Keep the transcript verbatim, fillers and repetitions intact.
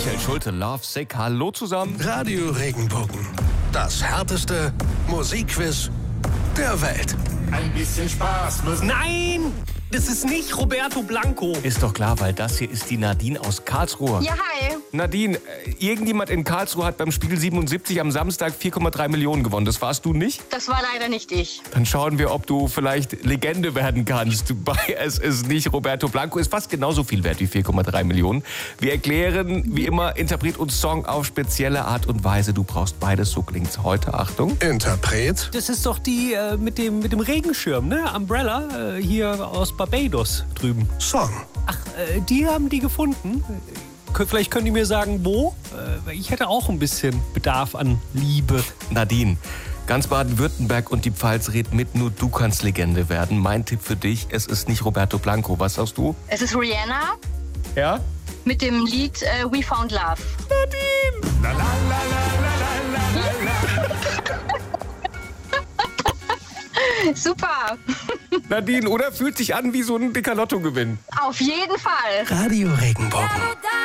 Michael Schulte, Love Sick. Hallo zusammen. Radio Regenbogen. Das härteste Musikquiz der Welt. Ein bisschen Spaß muss. Nein, das ist nicht Roberto Blanco. Ist doch klar, weil das hier ist die Nadine aus Karlsruhe. Ja, hi. Nadine, äh, irgendjemand in Karlsruhe hat beim Spiel siebenundsiebzig am Samstag vier Komma drei Millionen gewonnen. Das warst du nicht? Das war leider nicht ich. Dann schauen wir, ob du vielleicht Legende werden kannst. Bei Es ist nicht Roberto Blanco. Ist fast genauso viel wert wie vier Komma drei Millionen. Wir erklären, wie immer, Interpret und Song auf spezielle Art und Weise. Du brauchst beides, so klingt's heute. Achtung. Interpret, Das ist doch die äh, mit, dem, mit dem Regenschirm, ne? Umbrella, äh, hier aus Barbados drüben. Song. Ach, äh, die haben die gefunden. Äh, Vielleicht können die mir sagen, wo? Äh, ich hätte auch ein bisschen Bedarf an Liebe. Nadine, ganz Baden-Württemberg und die Pfalz redet mit, nur du kannst Legende werden. Mein Tipp für dich, es ist nicht Roberto Blanco. Was sagst du? Es ist Rihanna Ja? mit dem Lied äh, We Found Love. Nadine! La, la, la, la, la, la, la, la. Super. Nadine, oder? Fühlt sich an wie so ein dicker Lottogewinn. Auf jeden Fall. Radio Regenbogen.